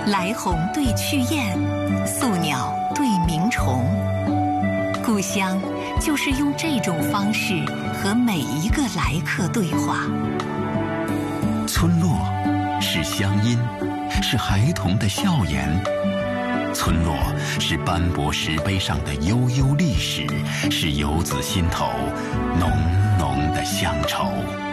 来鸿对去雁，宿鸟对鸣虫。故乡就是用这种方式和每一个来客对话。 村落是乡音，是孩童的笑颜。村落是斑驳石碑上的悠悠历史，是游子心头浓浓的乡愁。